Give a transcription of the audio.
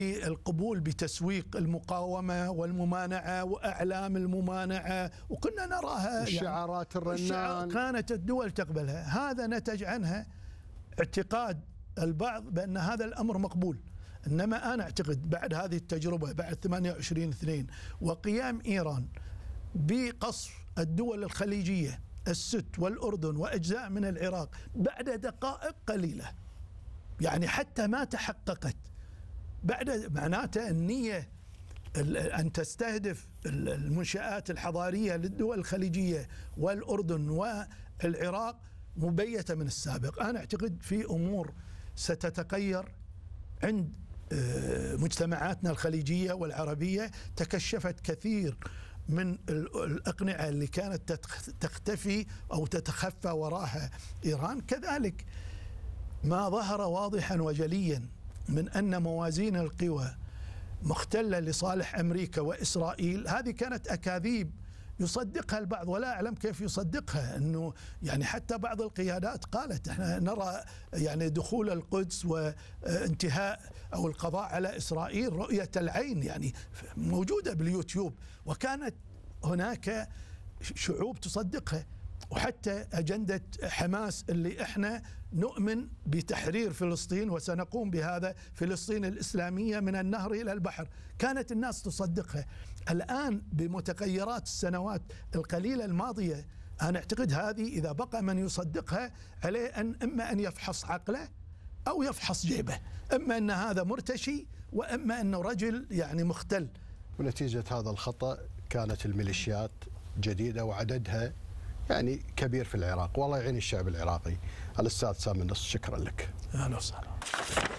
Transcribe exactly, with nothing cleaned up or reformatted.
القبول بتسويق المقاومة والممانعة وأعلام الممانعة، وكنا نراها الشعارات يعني الرنان كانت الدول تقبلها. هذا نتج عنها اعتقاد البعض بأن هذا الأمر مقبول. إنما أنا أعتقد بعد هذه التجربة بعد ثمانية وعشرين اثنين وقيام إيران بقصف الدول الخليجية الست والأردن وأجزاء من العراق بعد دقائق قليلة، يعني حتى ما تحققت، بعد معناته النية أن تستهدف المنشآت الحضارية للدول الخليجية والأردن والعراق مبيتة من السابق. أنا أعتقد في أمور ستتغير عند مجتمعاتنا الخليجية والعربية. تكشفت كثير من الأقنعة اللي كانت تختفي أو تتخفى وراءها إيران. كذلك ما ظهر واضحا وجليا من أن موازين القوى مختلة لصالح أمريكا وإسرائيل، هذه كانت أكاذيب يصدقها البعض ولا أعلم كيف يصدقها. أنه يعني حتى بعض القيادات قالت احنا نرى يعني دخول القدس وانتهاء أو القضاء على إسرائيل رؤية العين، يعني موجودة باليوتيوب، وكانت هناك شعوب تصدقها. وحتى أجندة حماس اللي احنا نؤمن بتحرير فلسطين وسنقوم بهذا، فلسطين الإسلامية من النهر إلى البحر، كانت الناس تصدقها. الآن بمتغيرات السنوات القليلة الماضية أنا أعتقد هذه إذا بقى من يصدقها عليه أن إما أن يفحص عقله أو يفحص جيبه، إما أن هذا مرتشي وإما أنه رجل يعني مختل. ونتيجة هذا الخطأ كانت الميليشيات جديدة وعددها يعني كبير في العراق، والله يعين الشعب العراقي. الأستاذ سامي النص، شكرا لك. أهلا وسهلا.